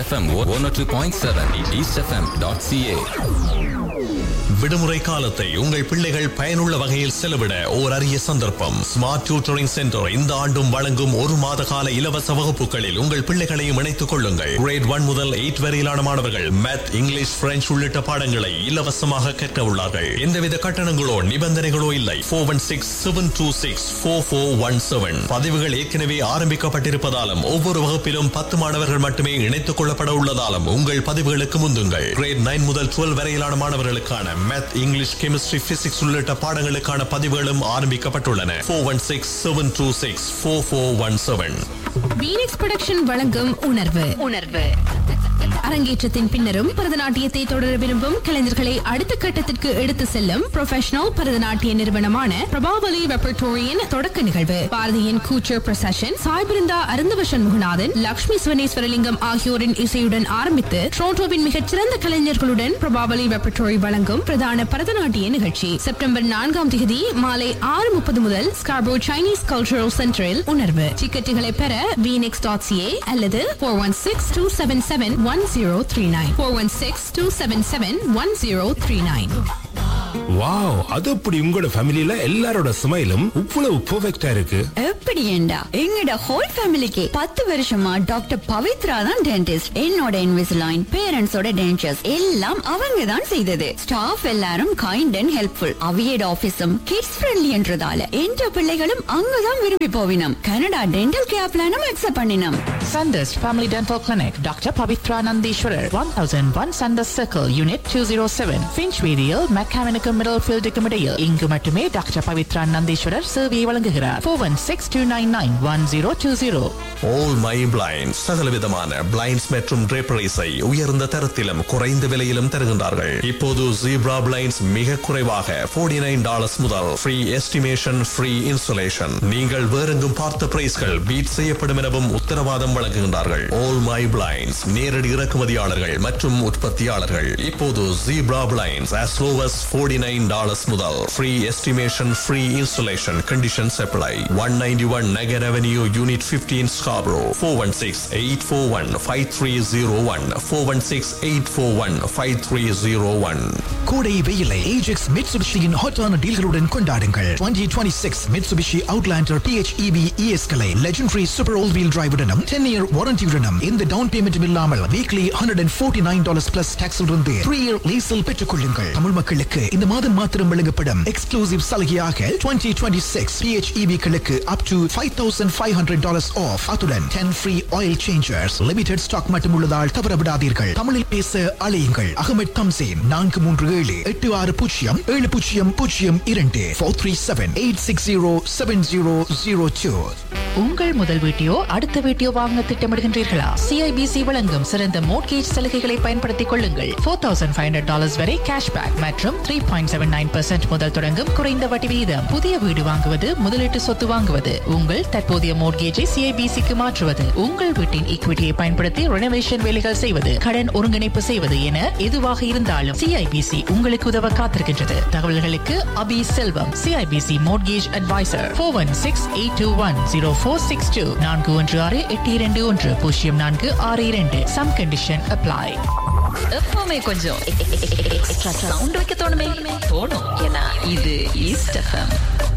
FM 102.7 eastfm.ca. விடுமுறை காலத்தை உங்கள் பிள்ளைகள் பயனுள்ள வகையில் செலவிட ஓர் அரிய சந்தர்ப்பம். ஸ்மார்ட் டியூட்டரிங் சென்டர் இந்த ஆண்டும் வழங்கும் 1 மாத கால இலவச வகுப்புகளில் உங்கள் பிள்ளைகளையும் இணைத்துக் கொள்ளுங்கள். கிரேட் 1 முதல் 8 வரையிலான மாணவர்கள் மேத், இங்கிலீஷ், பிரெஞ்சு உள்ளிட்ட பாடங்களை இலவசமாக கற்க உள்ளார்கள். எந்தவித கட்டணங்களோ நிபந்தனைகளோ இல்லை. 416-726-4417. பதிவுகள் ஏற்கனவே ஆரம்பிக்கப்பட்டிருப்பதாலும் ஒவ்வொரு வகுப்பிலும் 10 மாணவர்கள் மட்டுமே இணைத்துக் கொள்ளப்பட உள்ளதாலும் உங்கள் பதிவுகளுக்கு முந்துங்கள். கிரேட் 9 முதல் 12 வரையிலான மாணவர்களுக்கான மேத், இங்கிலீஷ், கெமிஸ்ட்ரி, பிசிக்ஸ் உள்ளிட்ட பாடங்களுக்கான பதிவுகளும் ஆரம்பிக்கப்பட்டுள்ளன. 416-726-4417. வீனெக்ஸ் புரொடக்ஷன் வழங்கும் உணர்வு அரங்கேற்றத்தின் பின்னரும் பரதநாட்டியத்தை தொடர விரும்பும் கலைஞர்களை அடுத்த கட்டத்திற்கு எடுத்து செல்லும் ப்ரொஃபஷனல் பரதநாட்டிய நிறுவனமான பிரபாவலி ரெப்பர்டோரியின் தொடக்க நிகழ்வு. பாரதியின் கூச்சர் பிரசஷன், சாய்பிருந்தா அருந்தவசன் முகநாதன், லட்சுமி சுவனேஸ்வரலிங்கம் ஆகியோரின் இசையுடன் ஆரம்பித்து டொரண்டோவின் மிகச்சிறந்த கலைஞர்களுடன் பிரபாவலி ரெப்பர்டோரி வழங்கும் பிரதான பரதநாட்டிய நிகழ்ச்சி செப்டம்பர் 4 மாலை 6:30 முதல் ஸ்கார்போ சைனீஸ் கல்ச்சரல் சென்டரில் உணர்வு. டிக்கெட்டுகளை பெற vnex.ca அல்லது 416-277-1039 416-277-1039. வாவ், அது அப்படி உங்களோட ஃபேமிலில எல்லாரோட ஸ்மைலும் இவ்வளவு பெர்ஃபெக்ட்டா இருக்கு. எப்படி ஏண்டா எங்கட ஹோல் ஃபேமிலிக்கு 10 வருஷமா டாக்டர் பவித்ரா தான் டென்டிஸ்ட். என்னோட இன்விசிலைன், பேரண்ட்ஸோட டென்ச்சர்ஸ் எல்லாம் அவங்க தான் செய்தது. ஸ்டாஃப் எல்லாரும் kind and helpful. அவியட் ஆபீஸும் kids friendly என்றதால என்ற பிள்ளைகளும் அங்கதான் விரும்பி போவினம். கனடா டென்டல் கேர் பிளானும் அக்செப்ட் பண்ணினோம். Sanders Family Dental Clinic, Dr. Pavitra Nandishwarar, 1001 Sanders Circle, Unit 207, Finchweedial, Mechanical Middlefield Decomedial. இங்கு மட்டுமே டாக்டர் பவித்ரா நந்தீஸ்வரர் சேவையை வழங்குகிறார். 416-299-1020. All My Blinds சகலவிதமான பிளைண்ட்ஸ் மற்றும் draperies-ஐ உயர்ந்த தரத்திலும் குறைந்த விலையிலும் தருகின்றார்கள். இப்போது ஜீப்ரா பிளைண்ட்ஸ் மிக குறைவாக $49 முதல் ஃப்ரீ எஸ்டிமேஷன், ஃப்ரீ இன்ஸ்டாலேஷன். நீங்கள் வேறெங்கும் பார்த்த பிரைஸ்கள் பீட் செய்யப்படும் எனவும் உத்தரவாதம் வழங்குகின்றார்கள். All My Blinds நேரடி இறக்குமதியாளர்கள் மற்றும் உற்பத்தியாளர்கள். இப்போது zebra blinds as low as $49 முதல் free estimation, free installation. Conditions apply. 191 Nagger Avenue, Unit 15, Scarborough. 416-841-5301. 416-841-5301. கோடை வெயிலை ஏஜெக்ஸ் மிட்சுபிஷியின் ஹாட்டான டீல்களுடன் கொண்டாடுங்கள். 2026 Mitsubishi Outlander PHEV ES-களை legendary super all wheel டிரைவுடனும் 10-year வாரண்டியுடனும் இந்த டவுன் பேமெண்ட் இல்லாமல் வீக்லி $149 பிளஸ் டாக்ஸ் இருந்து 3-year லீஸில் பெற்றுக் கொள்ளுங்கள். தமிழ் மக்களுக்கு இந்த மாதம் மாத்திரம் வழங்கப்படும் எக்ஸ்க்ளூசிவ் சலுகையாக 2026 PHEV-களுக்கு up to $5,500 off. அத்துடன் 10 free oil changers. Limited stock மட்டும் உள்ளதால் தவறவிடாதீர்கள். தமிழில் பேச அழையுங்கள். அகமது தம்சேன் 437-860702 437-860-7002. உங்கள் முதல் வீட்டையோ அடுத்த வீட்டையோ வாங்க திட்டமிடுகின்றீர்களா? CIBC வழங்கும் சிறந்த மோட்கேஜ் சலுகைகளை பயன்படுத்திக் கொள்ளுங்கள். $4,500 வரை கேஷ்பேக் மற்றும் 3.79% முதல் தொடங்கும் குறைந்த வட்டி விகிதம். புதிய வீடு வாங்குவது, முதலீட்டு சொத்து வாங்குவது, உங்கள் தற்போதைய மோட்கேஜை CIBC-க்கு மாற்றுவது, உங்கள் வீட்டின் ஈக்விட்டியை பயன்படுத்தி ரெனோவேஷன் வேலைகள் செய்வது, கடன் ஒருங்கிணைப்பு செய்வது என எதுவாக இருந்தாலும் CIBC உங்களுக்கு உதவ காத்திருக்கின்றது. தகவல்களுக்கு அபி செல்வம், CIBC mortgage advisor. 416-821-0462 416-821-0462. Some condition apply. எப்பவுமே கொஞ்சம் எக்ஸ்ட்ரா சவுண்ட் வைக்க தோணுமே. ஏன்னா இது ஈஸ்ட் FM.